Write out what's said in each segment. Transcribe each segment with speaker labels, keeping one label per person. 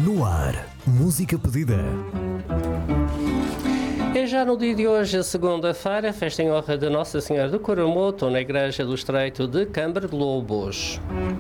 Speaker 1: No ar, música pedida.
Speaker 2: É já no dia de hoje, segunda-feira, festa em honra de Nossa Senhora do Coromoto, na Igreja do Estreito de Câmara de Lobos.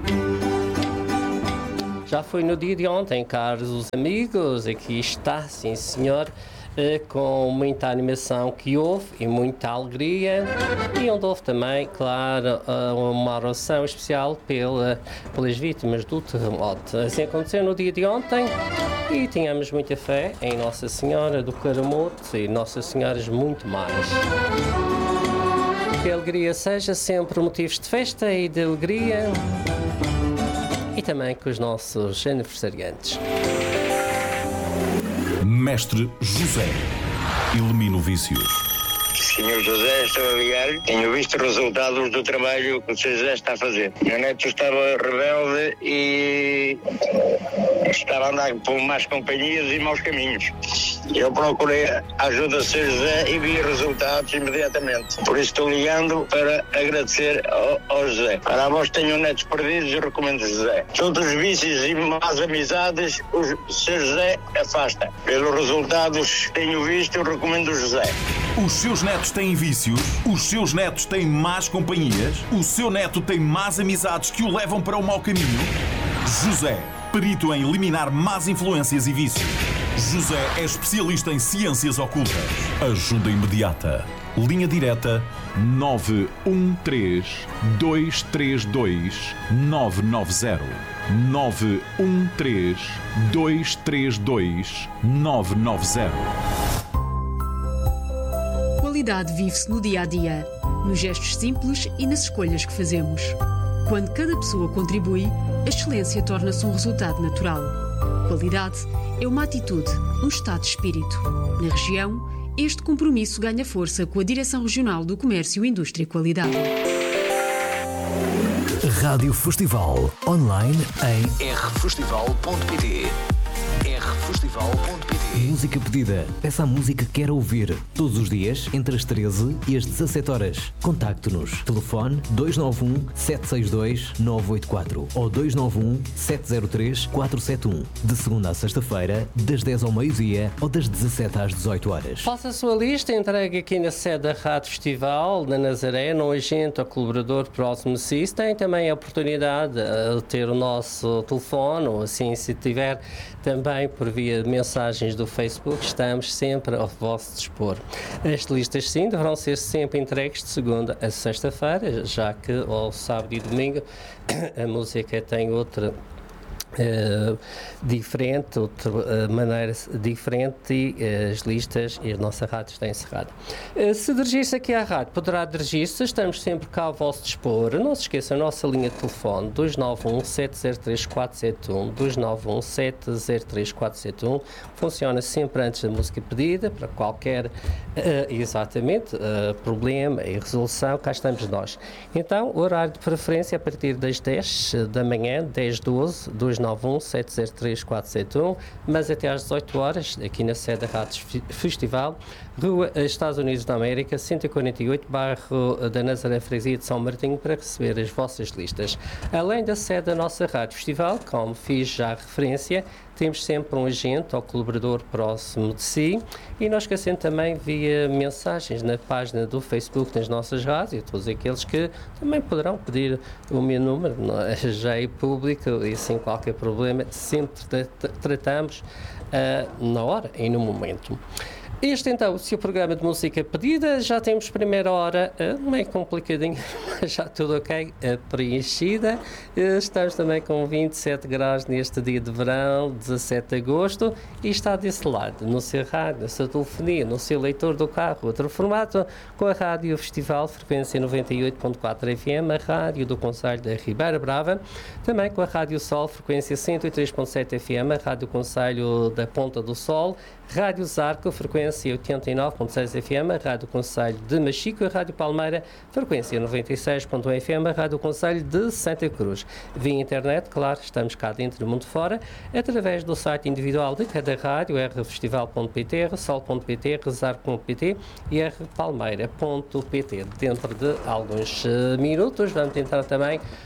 Speaker 2: Já foi no dia de ontem, caros amigos, aqui está, sim senhor, com muita animação que houve e muita alegria, e onde houve também, claro, uma oração especial pelas vítimas do terremoto. Assim aconteceu no dia de ontem e tínhamos muita fé em Nossa Senhora do Coromoto e Nossas Senhoras muito mais. Que a alegria seja sempre motivos de festa e de alegria, e também com os nossos aniversariantes.
Speaker 1: Mestre José, elimina o vício.
Speaker 3: Senhor José, estou a ligar. Tenho visto resultados do trabalho que o Sr. José está a fazer. Meu neto estava rebelde e estava a andar por más companhias e maus caminhos. Eu procurei a ajuda do Sr. José e vi resultados imediatamente. Por isso estou ligando para agradecer ao José. Para a vós que tenham netos perdidos, eu recomendo o José. Todos os vícios e más amizades, o Sr. José afasta. Pelos resultados que tenho visto, eu recomendo o José.
Speaker 1: Os seus netos têm vícios? Os seus netos têm más companhias? O seu neto tem más amizades que o levam para o mau caminho? José, perito em eliminar más influências e vícios. José é especialista em ciências ocultas. Ajuda imediata. Linha direta 913-232-990. 913-232-990.
Speaker 4: Qualidade vive-se no dia-a-dia, nos gestos simples e nas escolhas que fazemos. Quando cada pessoa contribui, a excelência torna-se um resultado natural. Qualidade é uma atitude, um estado de espírito. Na região, este compromisso ganha força com a Direção Regional do Comércio, Indústria e Qualidade.
Speaker 1: Rádio Festival, online em rfestival.pt. rfestival.pt. Música pedida. Peça a música que quer ouvir. Todos os dias, entre as 13 e as 17 horas. Contacte-nos. Telefone 291-762-984 ou 291-703-471. De segunda a sexta-feira, das 10 ao meio-dia ou das 17 às 18 horas.
Speaker 2: Faça a sua lista, entregue aqui na sede da Rádio Festival, na Nazaré, no agente ou colaborador próximo de si. Tem também a oportunidade de ter o nosso telefone, ou assim, se tiver também por via de mensagens do Facebook, estamos sempre ao vosso dispor. As listas, sim, deverão ser sempre entregues de segunda a sexta-feira, já que ao sábado e domingo a música tem outra diferente, outra maneira diferente, e as listas e a nossa rádio está encerrada. Se dirigir-se aqui à rádio, poderá dirigir-se, estamos sempre cá ao vosso dispor. Não se esqueça, a nossa linha de telefone 291-703-471, 291-703-471, funciona sempre antes da música pedida, para qualquer problema e resolução, cá estamos nós. Então, o horário de preferência a partir das 10 da manhã, 10-12, 291-703-471, mas até às 18 horas, aqui na sede da Rádio Festival, Rua Estados Unidos da América, 148, bairro da Nazaré Freguesia de São Martinho, para receber as vossas listas. Além da sede da nossa Rádio Festival, como fiz já referência, temos sempre um agente ou colaborador próximo de si, e não esquecendo também via mensagens na página do Facebook das nossas rádios, todos aqueles que também poderão pedir o meu número, já é público e sem qualquer problema, sempre tratamos na hora e no momento. Este então, o seu programa de música pedida, já temos primeira hora meio complicadinho, mas já tudo ok, preenchida. Estamos também com 27 graus neste dia de verão, 17 de agosto, e está desse lado, no seu rádio, na sua telefonia, no seu leitor do carro, outro formato, com a Rádio Festival, frequência 98.4 FM, a Rádio do Concelho da Ribeira Brava, também com a Rádio Sol, frequência 103.7 FM, a Rádio Concelho da Ponta do Sol, Rádio Zarco, frequência 89.6 FM, a Rádio Concelho de Machico, a Rádio Palmeira, frequência 96.1 FM, a Rádio Concelho de Santa Cruz. Via internet, claro, estamos cá dentro do mundo fora, através do site individual de cada rádio, rfestival.pt, rsol.pt, rezar.pt e rpalmeira.pt. Dentro de alguns minutos vamos entrar também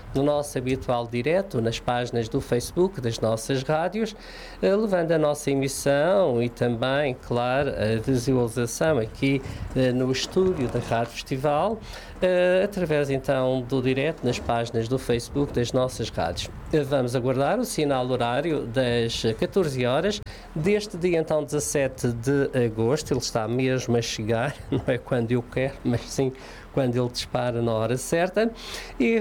Speaker 2: no nosso habitual direto, nas páginas do Facebook das nossas rádios, levando a nossa emissão e também, claro, a visualização aqui no estúdio da Rádio Festival, através então do direto nas páginas do Facebook das nossas rádios. Vamos aguardar o sinal horário das 14 horas, deste dia então 17 de agosto. Ele está mesmo a chegar, não é quando eu quero, mas sim quando ele dispara na hora certa. E